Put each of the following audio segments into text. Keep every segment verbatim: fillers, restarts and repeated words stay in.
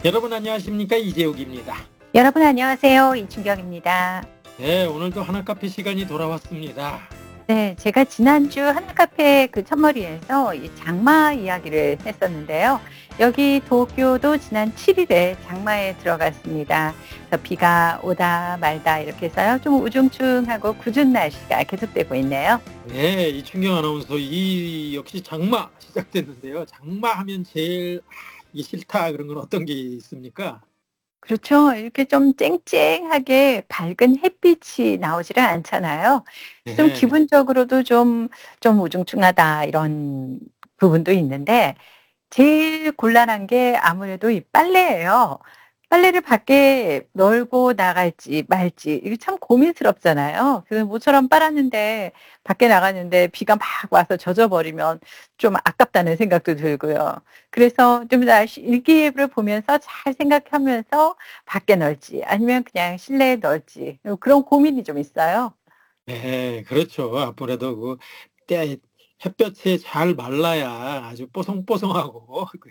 여러분 안녕하십니까? 이재욱입니다. 여러분 안녕하세요. 이춘경입니다. 네, 오늘도 하나카페 시간이 돌아왔습니다. 네, 제가 지난주 하나카페 그 첫머리에서 이 장마 이야기를 했었는데요. 여기 도쿄도 지난 칠 일에 장마에 들어갔습니다. 그래서 비가 오다 말다 이렇게 해서요. 좀 우중충하고 궂은 날씨가 계속되고 있네요. 네, 이춘경 아나운서 이 역시 장마 시작됐는데요. 장마하면 제일 아, 이게 싫다 그런 건 어떤 게 있습니까? 그렇죠. 이렇게 좀 쨍쨍하게 밝은 햇빛이 나오지를 않잖아요. 좀 네, 기분적으로도 좀, 좀 우중충하다 이런 부분도 있는데 제일 곤란한 게 아무래도 이 빨래예요. 빨래를 밖에 널고 나갈지 말지 이게 참 고민스럽잖아요. 그래서 모처럼 빨았는데 밖에 나갔는데 비가 막 와서 젖어 버리면 좀 아깝다는 생각도 들고요. 그래서 좀 날씨 일기예보를 보면서 잘 생각하면서 밖에 널지 아니면 그냥 실내에 널지 그런 고민이 좀 있어요. 네, 그렇죠. 아무래도 그 때 햇볕에 잘 말라야 아주 뽀송뽀송하고 그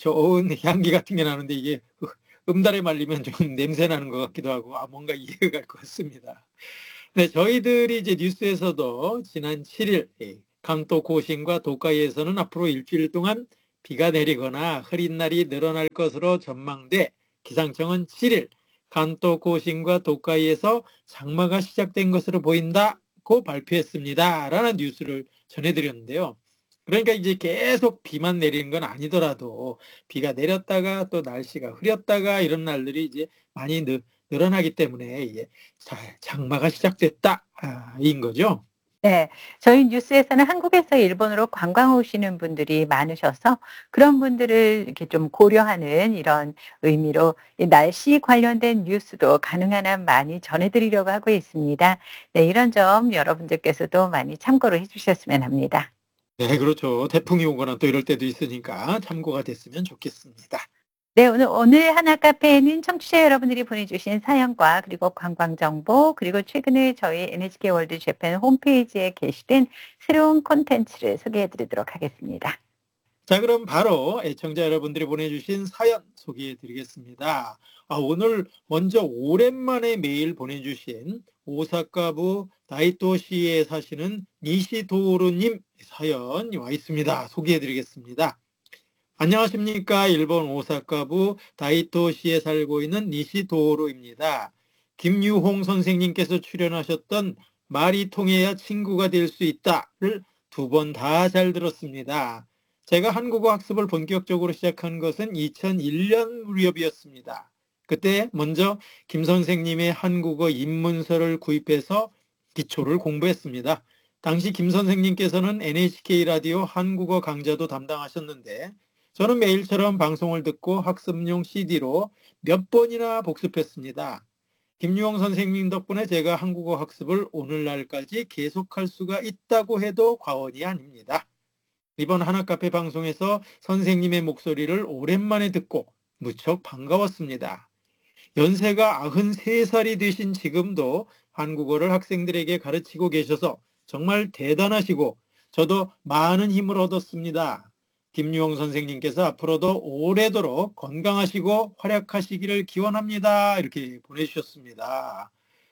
좋은 향기 같은 게 나는데 이게 그 음달에 말리면 좀 냄새 나는 것 같기도 하고 아, 뭔가 이해가 갈 것 같습니다. 네, 저희들이 이제 뉴스에서도 지난 칠 일 간토 고신과 도카이에서는 앞으로 일주일 동안 비가 내리거나 흐린 날이 늘어날 것으로 전망돼 기상청은 칠 일 간토 고신과 도카이에서 장마가 시작된 것으로 보인다고 발표했습니다. 라는 뉴스를 전해드렸는데요. 그러니까 이제 계속 비만 내리는 건 아니더라도 비가 내렸다가 또 날씨가 흐렸다가 이런 날들이 이제 많이 늘, 늘어나기 때문에 이제 자, 장마가 시작됐다 아, 인 거죠. 네. 저희 뉴스에서는 한국에서 일본으로 관광 오시는 분들이 많으셔서 그런 분들을 이렇게 좀 고려하는 이런 의미로 이 날씨 관련된 뉴스도 가능한 한 많이 전해 드리려고 하고 있습니다. 네, 이런 점 여러분들께서도 많이 참고를 해 주셨으면 합니다. 네, 그렇죠. 태풍이 오거나 또 이럴 때도 있으니까 참고가 됐으면 좋겠습니다. 네, 오늘 오늘 하나 카페에는 청취자 여러분들이 보내주신 사연과 그리고 관광 정보 그리고 최근에 저희 엔에이치케이 월드 재팬 홈페이지에 게시된 새로운 콘텐츠를 소개해 드리도록 하겠습니다. 자, 그럼 바로 애청자 여러분들이 보내주신 사연 소개해 드리겠습니다. 아, 오늘 먼저 오랜만에 메일 보내주신 오사카부 다이토시에 사시는 니시도루님 사연이 와 있습니다. 소개해 드리겠습니다. 안녕하십니까. 일본 오사카부 다이토시에 살고 있는 니시도루입니다. 김유홍 선생님께서 출연하셨던 말이 통해야 친구가 될 수 있다를 두 번 다 잘 들었습니다. 제가 한국어 학습을 본격적으로 시작한 것은 이천일 년 무렵이었습니다. 그때 먼저 김 선생님의 한국어 입문서를 구입해서 기초를 공부했습니다. 당시 김 선생님께서는 엔에이치케이 라디오 한국어 강좌도 담당하셨는데 저는 매일처럼 방송을 듣고 학습용 씨디로 몇 번이나 복습했습니다. 김유홍 선생님 덕분에 제가 한국어 학습을 오늘날까지 계속할 수가 있다고 해도 과언이 아닙니다. 이번 하나카페 방송에서 선생님의 목소리를 오랜만에 듣고 무척 반가웠습니다. 연세가 아흔세 살이 되신 지금도 한국어를 학생들에게 가르치고 계셔서 정말 대단하시고 저도 많은 힘을 얻었습니다. 김유홍 선생님께서 앞으로도 오래도록 건강하시고 활약하시기를 기원합니다. 이렇게 보내주셨습니다.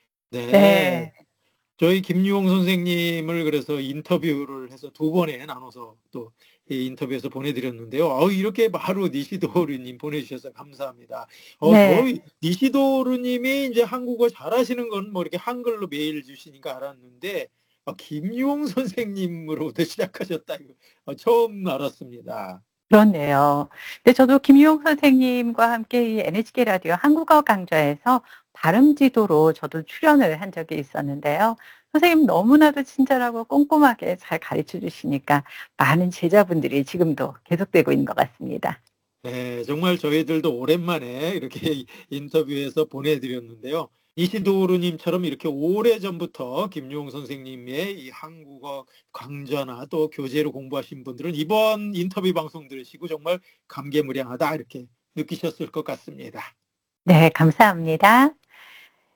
네. 네. 저희 김유홍 선생님을 그래서 인터뷰를 해서 두 번에 나눠서 또 이 인터뷰에서 보내드렸는데요. 어, 이렇게 바로 니시도르님 보내주셔서 감사합니다. 어, 네. 저희 니시도르님이 이제 한국어 잘하시는 건 뭐 이렇게 한글로 메일 주시니까 알았는데 어, 김유홍 선생님으로부터 시작하셨다 이거 어, 처음 알았습니다. 그렇네요. 근데 저도 김유용 선생님과 함께 이 엔에이치케이 라디오 한국어 강좌에서 발음 지도로 저도 출연을 한 적이 있었는데요. 선생님 너무나도 친절하고 꼼꼼하게 잘 가르쳐 주시니까 많은 제자분들이 지금도 계속되고 있는 것 같습니다. 네, 정말 저희들도 오랜만에 이렇게 인터뷰해서 보내드렸는데요. 이시도르님처럼 이렇게 오래전부터 김용 선생님의 이 한국어 강좌나 또 교재로 공부하신 분들은 이번 인터뷰 방송 들으시고 정말 감개무량하다 이렇게 느끼셨을 것 같습니다. 네, 감사합니다.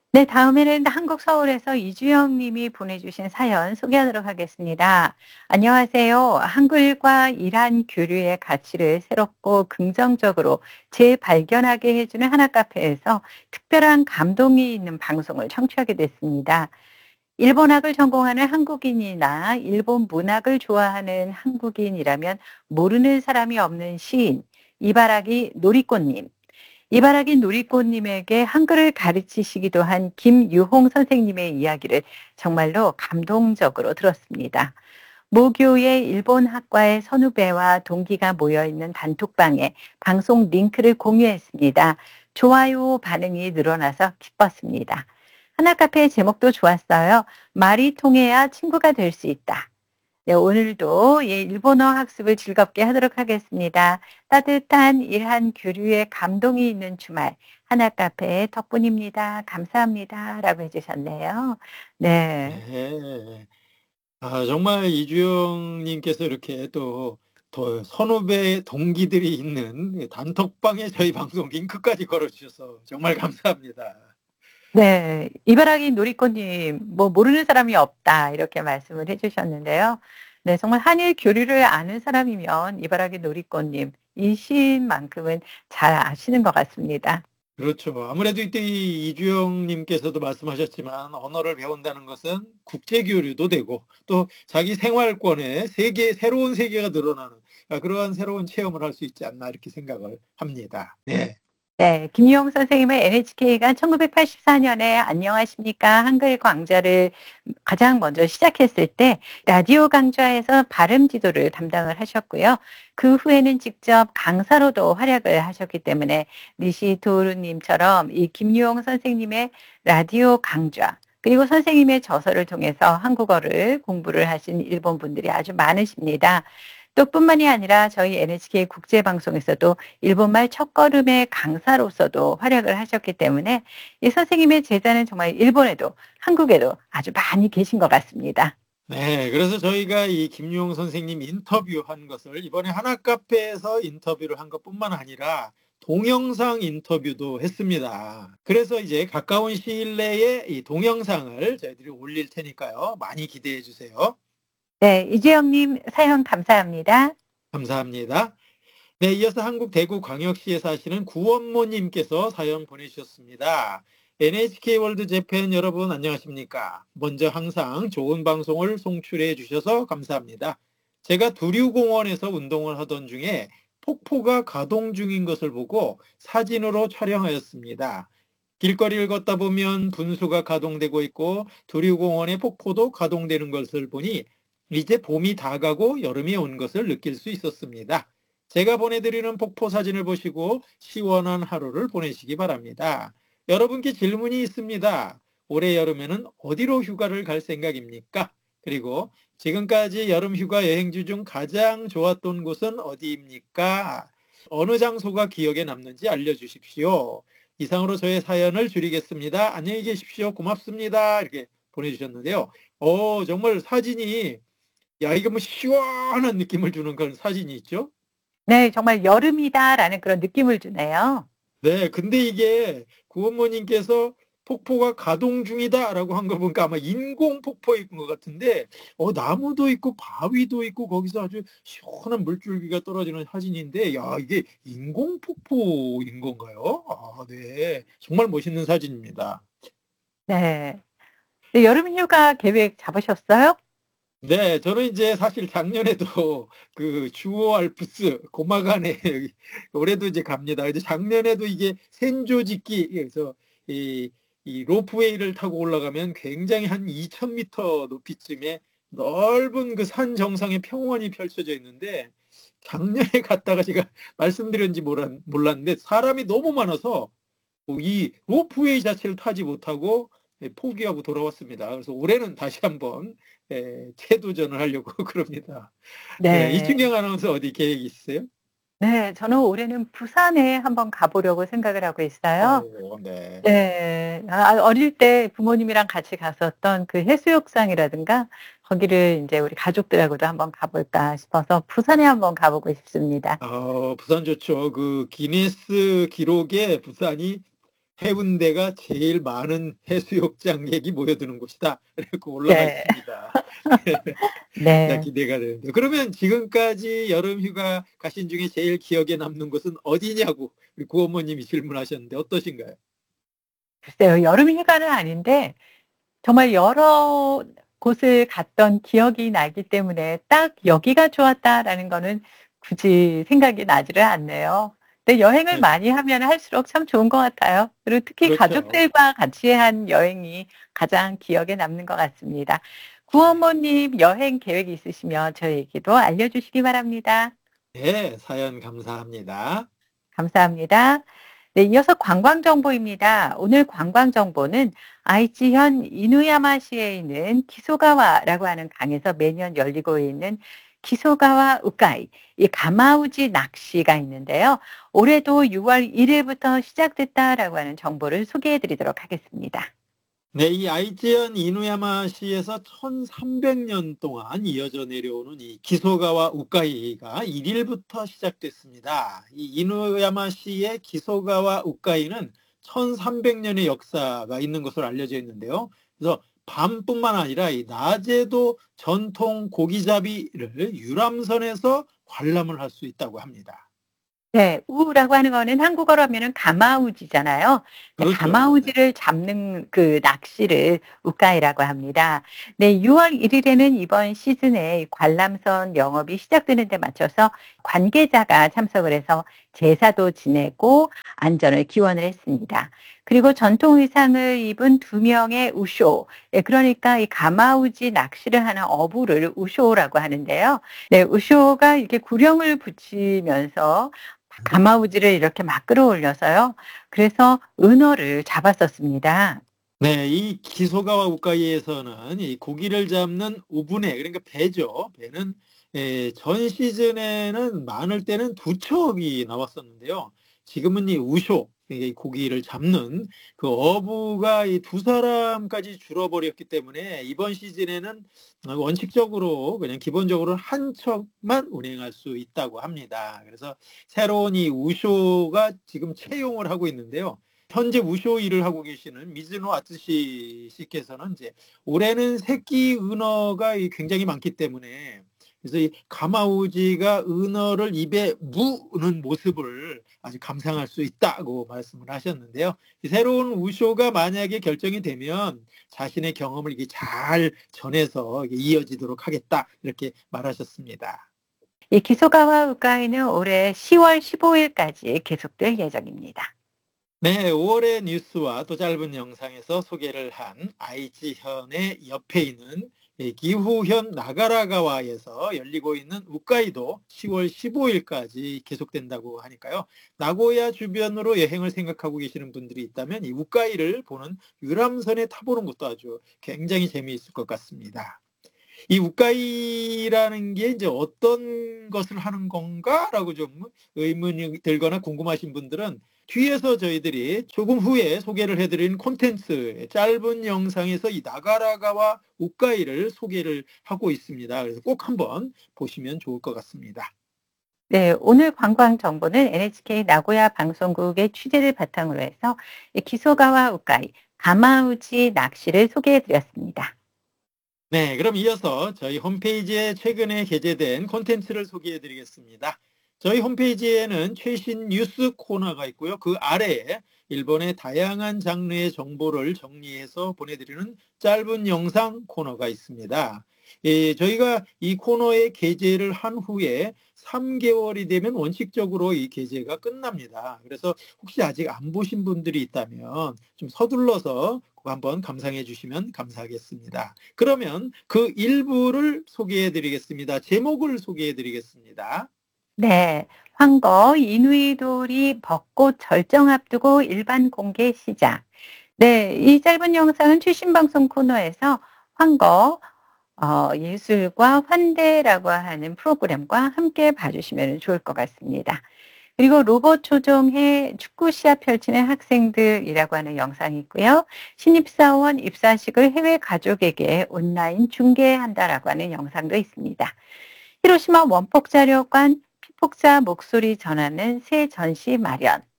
네, 다음에는 한국 서울에서 이주영 님이 보내주신 사연 소개하도록 하겠습니다. 안녕하세요. 한글과 이란 교류의 가치를 새롭고 긍정적으로 재발견하게 해주는 하나 카페에서 특별한 감동이 있는 방송을 청취하게 됐습니다. 일본학을 전공하는 한국인이나 일본 문학을 좋아하는 한국인이라면 모르는 사람이 없는 시인, 이바라기 놀이꽃님, 이바라기 놀이꽃님에게 한글을 가르치시기도 한 김유홍 선생님의 이야기를 정말로 감동적으로 들었습니다. 모교의 일본학과의 선후배와 동기가 모여있는 단톡방에 방송 링크를 공유했습니다. 좋아요 반응이 늘어나서 기뻤습니다. 하나카페의 제목도 좋았어요. 말이 통해야 친구가 될 수 있다. 네, 오늘도 예, 일본어 학습을 즐겁게 하도록 하겠습니다. 따뜻한 일한 교류에 감동이 있는 주말 하나카페의 덕분입니다. 감사합니다. 라고 해주셨네요. 네. 네. 아, 정말 이주영 님께서 이렇게 또, 더 선후배 동기들이 있는 단톡방에 저희 방송 링크까지 걸어주셔서 정말 감사합니다. 네. 이바라기 놀이꽃님, 뭐, 모르는 사람이 없다. 이렇게 말씀을 해주셨는데요. 네, 정말 한일 교류를 아는 사람이면 이바라기 놀이꽃님, 이 시인만큼은 잘 아시는 것 같습니다. 그렇죠. 아무래도 이때 이 이주영 님께서도 말씀하셨지만 언어를 배운다는 것은 국제 교류도 되고 또 자기 생활권에 세계, 새로운 세계가 늘어나는 아, 그러한 새로운 체험을 할 수 있지 않나 이렇게 생각을 합니다. 네. 네, 김유홍 선생님은 엔에이치케이가 천구백팔십사 년에 안녕하십니까 한글 강좌를 가장 먼저 시작했을 때 라디오 강좌에서 발음 지도를 담당을 하셨고요. 그 후에는 직접 강사로도 활약을 하셨기 때문에 니시도루님처럼 이 김유홍 선생님의 라디오 강좌 그리고 선생님의 저서를 통해서 한국어를 공부를 하신 일본 분들이 아주 많으십니다. 또 뿐만이 아니라 저희 엔에이치케이 국제방송에서도 일본말 첫걸음의 강사로서도 활약을 하셨기 때문에 이 선생님의 제자는 정말 일본에도 한국에도 아주 많이 계신 것 같습니다. 네, 그래서 저희가 이 김유홍 선생님 인터뷰한 것을 이번에 하나카페에서 인터뷰를 한 것뿐만 아니라 동영상 인터뷰도 했습니다. 그래서 이제 가까운 시일 내에 이 동영상을 저희들이 올릴 테니까요. 많이 기대해 주세요. 네, 이재영님 사연 감사합니다. 감사합니다. 네, 이어서 한국 대구광역시에 사시는 구원모님께서 사연 보내주셨습니다. 엔에이치케이 월드 재팬 여러분 안녕하십니까? 먼저 항상 좋은 방송을 송출해 주셔서 감사합니다. 제가 두류공원에서 운동을 하던 중에 폭포가 가동 중인 것을 보고 사진으로 촬영하였습니다. 길거리를 걷다 보면 분수가 가동되고 있고 두류공원의 폭포도 가동되는 것을 보니 이제 봄이 다가고 여름이 온 것을 느낄 수 있었습니다. 제가 보내드리는 폭포 사진을 보시고 시원한 하루를 보내시기 바랍니다. 여러분께 질문이 있습니다. 올해 여름에는 어디로 휴가를 갈 생각입니까? 그리고 지금까지 여름 휴가 여행지 중 가장 좋았던 곳은 어디입니까? 어느 장소가 기억에 남는지 알려주십시오. 이상으로 저의 사연을 줄이겠습니다. 안녕히 계십시오. 고맙습니다. 이렇게 보내주셨는데요. 어, 정말 사진이 야, 이게 뭐 시원한 느낌을 주는 그런 사진이 있죠? 네, 정말 여름이다라는 그런 느낌을 주네요. 네, 근데 이게 구원모님께서 폭포가 가동 중이다라고 한 거 보니까 아마 인공 폭포인 것 같은데, 어, 나무도 있고 바위도 있고 거기서 아주 시원한 물줄기가 떨어지는 사진인데, 야, 이게 인공 폭포인 건가요? 아, 네. 정말 멋있는 사진입니다. 네. 네, 여름 휴가 계획 잡으셨어요? 네, 저는 이제 사실 작년에도 그 주오 알프스 고마간에 여기 올해도 이제 갑니다. 근데 작년에도 이게 센조지키 그래서 이, 이 로프웨이를 타고 올라가면 굉장히 한 이천 미터 높이쯤에 넓은 그 산 정상에 평원이 펼쳐져 있는데 작년에 갔다가 제가 말씀드렸는지 몰랐, 몰랐는데 사람이 너무 많아서 이 로프웨이 자체를 타지 못하고 포기하고 돌아왔습니다. 그래서 올해는 다시 한번 예, 재도전을 하려고 그럽니다. 네, 네. 이춘경 아나운서 어디 계획이 있으세요? 네, 저는 올해는 부산에 한번 가보려고 생각을 하고 있어요. 오, 네. 네. 아 어릴 때 부모님이랑 같이 갔었던 그 해수욕장이라든가 거기를 인제 우리 가족들하고도 한번 가 볼까 싶어서 부산에 한번 가 보고 싶습니다. 어, 부산 좋죠. 그 기네스 기록에 부산이 해운대가 제일 많은 해수욕장객이 모여드는 곳이다. 이렇게 올라가 네. 있습니다. 자, 네. 기대가 되는데. 그러면 지금까지 여름 휴가 가신 중에 제일 기억에 남는 곳은 어디냐고 우리 구어머님이 질문하셨는데 어떠신가요? 글쎄요. 여름 휴가는 아닌데 정말 여러 곳을 갔던 기억이 나기 때문에 '딱 여기가 좋았다.'라는 거는 굳이 생각이 나지를 않네요. 근데 여행을 네. 많이 하면 할수록 참 좋은 것 같아요. 그리고 특히 그렇죠. 가족들과 같이 한 여행이 가장 기억에 남는 것 같습니다. 구어머님 여행 계획이 있으시면 저에게도 알려주시기 바랍니다. 네, 사연 감사합니다. 감사합니다. 네, 이어서 관광 정보입니다. 오늘 관광 정보는 아이치현 이누야마시에 있는 기소가와라고 하는 강에서 매년 열리고 있는 기소가와 우카이, 이 가마우지 낚시가 있는데요. 올해도 유월 일일부터 시작됐다라고 하는 정보를 소개해 드리도록 하겠습니다. 네, 이 아이치현 이누야마시에서 천삼백 년 동안 이어져 내려오는 이 기소가와 우카이가 일일부터 시작됐습니다. 이 이누야마시의 기소가와 우카이는 천삼백 년의 역사가 있는 것으로 알려져 있는데요. 그래서 밤뿐만 아니라 이 낮에도 전통 고기잡이를 유람선에서 관람을 할 수 있다고 합니다. 네. 우라고 하는 거는 한국어로 하면은 가마우지잖아요. 네, 그렇죠. 네. 가마우지를 잡는 그 낚시를 우카이라고 합니다. 네, 유월 일일에는 이번 시즌에 관람선 영업이 시작되는 데 맞춰서 관계자가 참석을 해서 제사도 지내고 안전을 기원을 했습니다. 그리고 전통 의상을 입은 두 명의 우쇼, 예, 그러니까 이 가마우지 낚시를 하는 어부를 우쇼라고 하는데요. 네, 우쇼가 이렇게 구령을 붙이면서 가마우지를 이렇게 막 끌어올려서요. 그래서 은어를 잡았었습니다. 네, 이 기소가와 우카이에서는 이 고기를 잡는 우분해, 그러니까 배죠. 배는 에, 전 시즌에는 많을 때는 두 척이 나왔었는데요. 지금은 이 우쇼, 이 고기를 잡는 그 어부가 이 두 사람까지 줄어버렸기 때문에 이번 시즌에는 원칙적으로 그냥 기본적으로 한 척만 운행할 수 있다고 합니다. 그래서 새로운 이 우쇼가 지금 채용을 하고 있는데요. 현재 우쇼 일을 하고 계시는 미즈노 아츠시 씨께서는 이제 올해는 새끼 은어가 굉장히 많기 때문에 그래서 이 가마우지가 은어를 입에 무는 모습을 아주 감상할 수 있다고 말씀을 하셨는데요. 새로운 우쇼가 만약에 결정이 되면 자신의 경험을 이게 잘 전해서 이어지도록 하겠다 이렇게 말하셨습니다. 이 기소가와 우카이는 올해 시월 십오일까지 계속될 예정입니다. 네, 오월의 뉴스와 또 짧은 영상에서 소개를 한 아이치현의 옆에 있는 기후현 나가라가와에서 열리고 있는 우카이도 시월 십오일까지 계속된다고 하니까요. 나고야 주변으로 여행을 생각하고 계시는 분들이 있다면 이 우카이를 보는 유람선에 타보는 것도 아주 굉장히 재미있을 것 같습니다. 이 우카이라는 게 이제 어떤 것을 하는 건가라고 좀 의문이 들거나 궁금하신 분들은 뒤에서 저희들이 조금 후에 소개를 해드린 콘텐츠 짧은 영상에서 이 나가라가와 우카이를 소개를 하고 있습니다. 그래서 꼭 한번 보시면 좋을 것 같습니다. 네, 오늘 관광 정보는 엔에이치케이 나고야 방송국의 취재를 바탕으로 해서 이 기소가와 우카이, 가마우지 낚시를 소개해 드렸습니다. 네, 그럼 이어서 저희 홈페이지에 최근에 게재된 콘텐츠를 소개해 드리겠습니다. 저희 홈페이지에는 최신 뉴스 코너가 있고요. 그 아래에 일본의 다양한 장르의 정보를 정리해서 보내드리는 짧은 영상 코너가 있습니다. 예, 저희가 이 코너에 게재를 한 후에 삼 개월이 되면 원칙적으로 이 게재가 끝납니다. 그래서 혹시 아직 안 보신 분들이 있다면 좀 서둘러서 그거 한번 감상해 주시면 감사하겠습니다. 그러면 그 일부를 소개해 드리겠습니다. 제목을 소개해 드리겠습니다. 네, 황거 이누이돌이 벚꽃 절정 앞두고 일반 공개 시작. 네, 이 짧은 영상은 최신 방송 코너에서 황거 어, 예술과 환대라고 하는 프로그램과 함께 봐주시면 좋을 것 같습니다. 그리고 로봇 조종해 축구 시합 펼치는 학생들이라고 하는 영상이 있고요. 신입사원 입사식을 해외 가족에게 온라인 중계한다라고 하는 영상도 있습니다. 히로시마 원폭자료관 피폭자 목소리 전하는 새 전시 마련.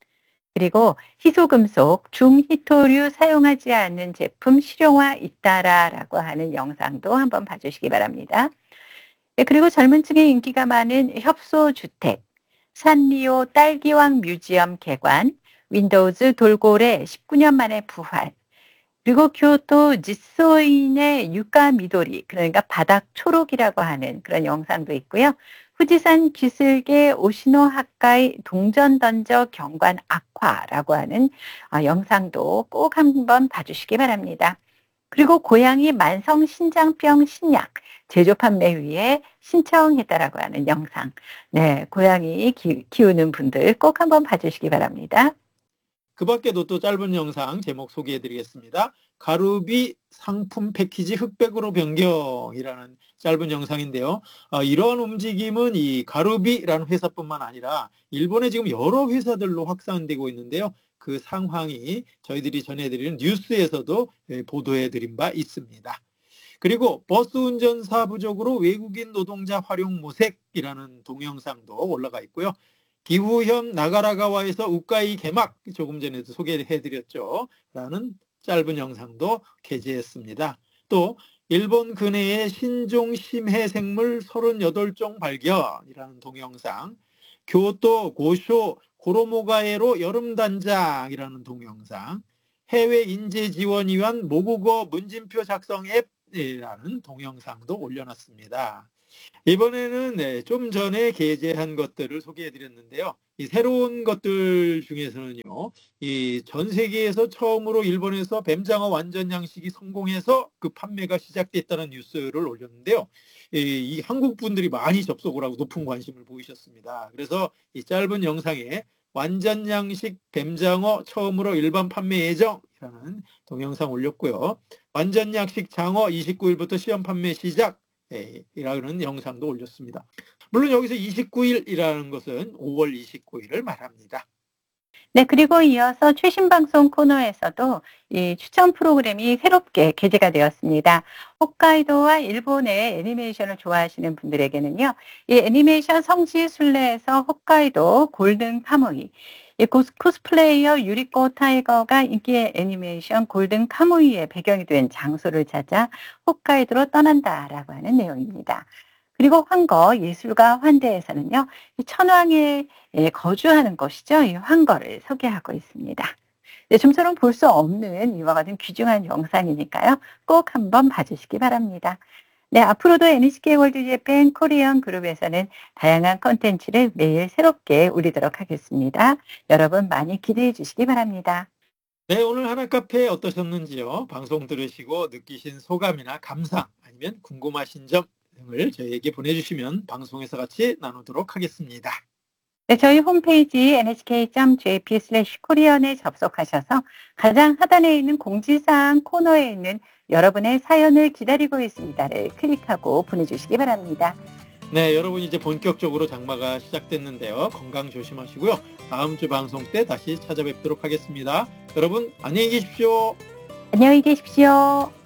그리고 희소금속, 중히토류 사용하지 않는 제품 실용화 잇따라라고 하는 영상도 한번 봐주시기 바랍니다. 네, 그리고 젊은 층에 인기가 많은 협소주택, 산리오 딸기왕 뮤지엄 개관, 윈도우즈 돌고래 십구 년 만에 부활, 그리고 교토 지소인의 유가 미도리, 그러니까 바닥 초록이라고 하는 그런 영상도 있고요. 후지산 기슭의 오시노 하카이 동전 던져 경관 악화라고 하는 어, 영상도 꼭 한번 봐주시기 바랍니다. 그리고 고양이 만성 신장병 신약 제조 판매 위에 신청했다라고 하는 영상. 네, 고양이 기, 키우는 분들 꼭 한번 봐주시기 바랍니다. 그 밖에도 또 짧은 영상 제목 소개해 드리겠습니다. 가루비 상품 패키지 흑백으로 변경이라는 짧은 영상인데요. 어, 이러한 움직임은 이 가루비라는 회사뿐만 아니라 일본에 지금 여러 회사들로 확산되고 있는데요. 그 상황이 저희들이 전해드리는 뉴스에서도 보도해 드린 바 있습니다. 그리고 버스 운전사 부족으로 외국인 노동자 활용 모색이라는 동영상도 올라가 있고요. 기후현 나가라가와에서 우카이 개막 조금 전에도 소개해드렸죠. 라는 짧은 영상도 게재했습니다. 또 일본 근해의 신종 심해 생물 서른여덟 종 발견이라는 동영상, 교토 고쇼 고로모가에로 여름단장이라는 동영상, 해외 인재 지원 위한 모국어 문진표 작성 앱이라는 동영상도 올려놨습니다. 이번에는 네, 좀 전에 게재한 것들을 소개해드렸는데요. 이 새로운 것들 중에서는요, 이 전 세계에서 처음으로 일본에서 뱀장어 완전 양식이 성공해서 그 판매가 시작됐다는 뉴스를 올렸는데요. 이, 이 한국 분들이 많이 접속을 하고 높은 관심을 보이셨습니다. 그래서 이 짧은 영상에 완전 양식 뱀장어 처음으로 일반 판매 예정이라는 동영상 올렸고요. 완전 양식 장어 이십구 일부터 시험 판매 시작. 예, 이라는 영상도 올렸습니다. 물론 여기서 이십구 일이라는 것은 오월 이십구 일을 말합니다. 네, 그리고 이어서 최신 방송 코너에서도 이 추천 프로그램이 새롭게 게재가 되었습니다. 홋카이도와 일본의 애니메이션을 좋아하시는 분들에게는요, 이 애니메이션 성지 순례에서 홋카이도 골든 카무이, 이 코스플레이어 유리코 타이거가 인기의 애니메이션 골든 카무이의 배경이 된 장소를 찾아 홋카이도로 떠난다라고 하는 내용입니다. 그리고 황거 예술가 환대에서는요, 이 천황에 거주하는 곳이죠. 이 황거를 소개하고 있습니다. 네, 좀처럼 볼 수 없는 이와 같은 귀중한 영상이니까요. 꼭 한번 봐주시기 바랍니다. 네, 앞으로도 엔에이치케이 월드재팬 코리안 그룹에서는 다양한 콘텐츠를 매일 새롭게 올리도록 하겠습니다. 여러분 많이 기대해 주시기 바랍니다. 네, 오늘 하나카페 어떠셨는지요? 방송 들으시고 느끼신 소감이나 감상 아니면 궁금하신 점 등을 저희에게 보내주시면 방송에서 같이 나누도록 하겠습니다. 네, 저희 홈페이지 엔에이치케이 닷 제이피 슬래시 코리안에 접속하셔서 가장 하단에 있는 공지사항 코너에 있는 여러분의 사연을 기다리고 있습니다를 클릭하고 보내주시기 바랍니다. 네, 여러분 이제 본격적으로 장마가 시작됐는데요. 건강 조심하시고요. 다음 주 방송 때 다시 찾아뵙도록 하겠습니다. 여러분 안녕히 계십시오. 안녕히 계십시오.